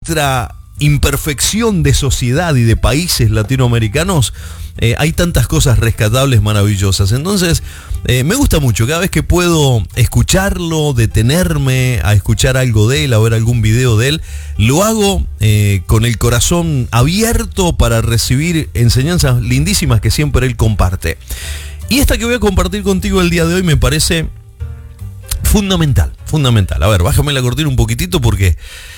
nuestra imperfección de sociedad y de países latinoamericanos, hay tantas cosas rescatables, maravillosas. Entonces, me gusta mucho. Cada vez que puedo escucharlo, detenerme a escuchar algo de él, a ver algún video de él, lo hago con el corazón abierto para recibir enseñanzas lindísimas que siempre él comparte. Y esta que voy a compartir contigo el día de hoy me parece fundamental. A ver, bájame la cortina un poquitito porque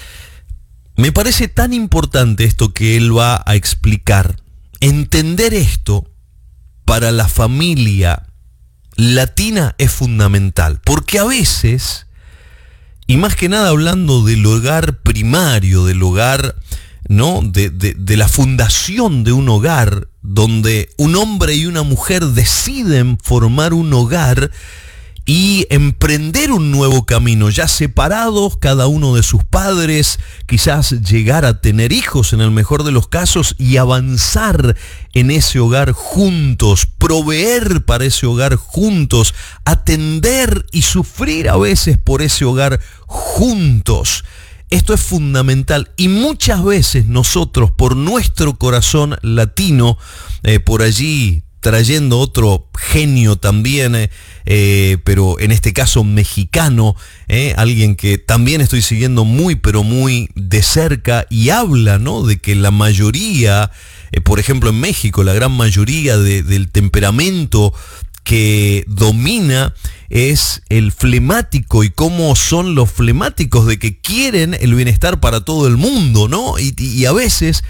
me parece tan importante esto que él va a explicar. Entender esto para la familia latina es fundamental, porque a veces, y más que nada hablando del hogar primario, del hogar, ¿no? de la fundación de un hogar, donde un hombre y una mujer deciden formar un hogar y emprender un nuevo camino, ya separados cada uno de sus padres, quizás llegar a tener hijos en el mejor de los casos y avanzar en ese hogar juntos, proveer para ese hogar juntos, atender y sufrir a veces por ese hogar juntos. Esto es fundamental y muchas veces nosotros, por nuestro corazón latino, por allí trayendo otro genio también, pero en este caso mexicano, alguien que también estoy siguiendo muy pero muy de cerca y habla, ¿no?, de que la mayoría, por ejemplo en México, la gran mayoría del temperamento que domina es el flemático, y cómo son los flemáticos de que quieren el bienestar para todo el mundo, ¿no? Y a veces,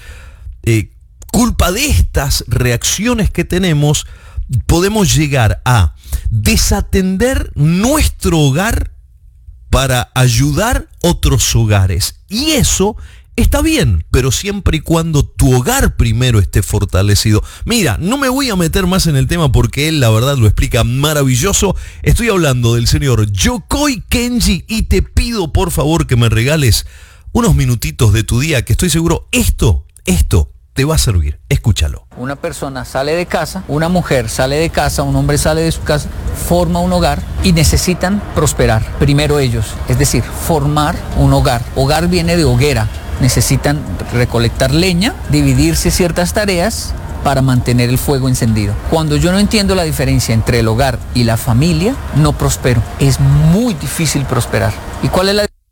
culpa de estas reacciones que tenemos, podemos llegar a desatender nuestro hogar para ayudar otros hogares. Y eso está bien, pero siempre y cuando tu hogar primero esté fortalecido. Mira, no me voy a meter más en el tema porque él la verdad lo explica maravilloso. Estoy hablando del señor Yokoi Kenji y te pido por favor que me regales unos minutitos de tu día, que estoy seguro esto te va a servir. Escúchalo. Una persona sale de casa, una mujer sale de casa, un hombre sale de su casa, forma un hogar y necesitan prosperar. Primero ellos, es decir, formar un hogar. Hogar viene de hoguera. Necesitan recolectar leña, dividirse ciertas tareas para mantener el fuego encendido. Cuando yo no entiendo la diferencia entre el hogar y la familia, no prospero. Es muy difícil prosperar. ¿Y cuál es la diferencia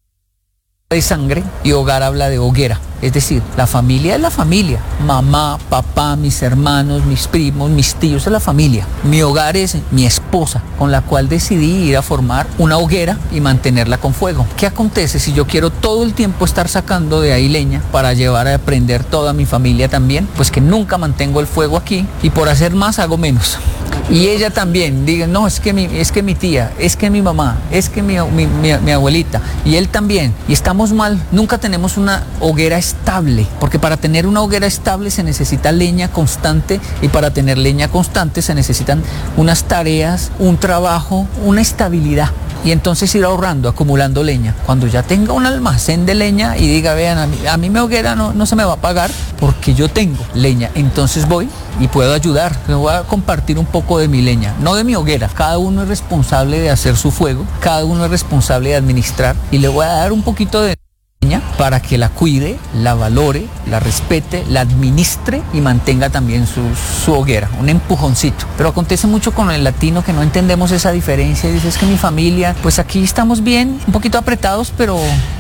de sangre? Y hogar habla de hoguera. Es decir, la familia es la familia. Mamá, papá, mis hermanos, mis primos, mis tíos, es la familia. Mi hogar es mi esposa, con la cual decidí ir a formar una hoguera y mantenerla con fuego. ¿Qué acontece si yo quiero todo el tiempo estar sacando de ahí leña para llevar a prender toda mi familia también? Pues que nunca mantengo el fuego aquí y por hacer más hago menos. Y ella también, diga, no, es que mi tía, es que mi mamá, es que mi abuelita, y él también. Y estamos mal, nunca tenemos una hoguera estable, porque para tener una hoguera estable se necesita leña constante, y para tener leña constante se necesitan unas tareas, un trabajo, una estabilidad. Y entonces ir ahorrando, acumulando leña. Cuando ya tenga un almacén de leña y diga, vean, a mí mi hoguera no se me va a pagar porque yo tengo leña, entonces voy y puedo ayudar. Me voy a compartir un poco de mi leña, no de mi hoguera. Cada uno es responsable de hacer su fuego, cada uno es responsable de administrar, y le voy a dar un poquito de leña para que la cuide, la valore, la respete, la administre y mantenga también su hoguera, un empujoncito. Pero acontece mucho con el latino que no entendemos esa diferencia y dices que mi familia, pues aquí estamos bien, un poquito apretados, pero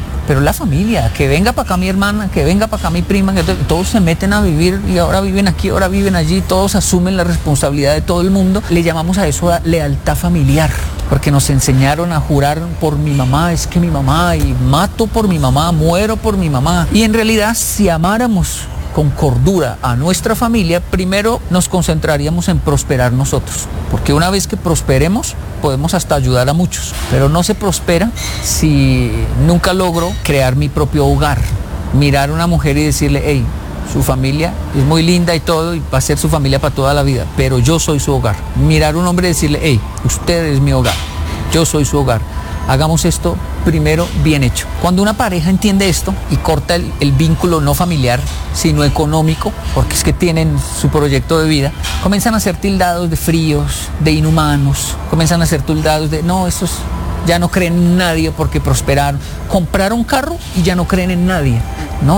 la familia, que venga para acá mi hermana, que venga para acá mi prima, que todos se meten a vivir y ahora viven aquí, ahora viven allí, todos asumen la responsabilidad de todo el mundo. Le llamamos a eso lealtad familiar, porque nos enseñaron a jurar por mi mamá, es que mi mamá, y mato por mi mamá, muero por mi mamá. Y en realidad, si amáramos con cordura a nuestra familia, primero nos concentraríamos en prosperar nosotros, porque una vez que prosperemos podemos hasta ayudar a muchos, pero no se prospera si nunca logro crear mi propio hogar, mirar a una mujer y decirle, hey, su familia es muy linda y todo, y va a ser su familia para toda la vida, pero yo soy su hogar. Mirar a un hombre y decirle, hey, usted es mi hogar, yo soy su hogar. Hagamos esto primero bien hecho. Cuando una pareja entiende esto y corta el vínculo no familiar, sino económico, porque es que tienen su proyecto de vida, comienzan a ser tildados de fríos, de inhumanos, comienzan a ser tildados de, no, estos ya no creen en nadie porque prosperaron. Compraron carro y ya no creen en nadie. No,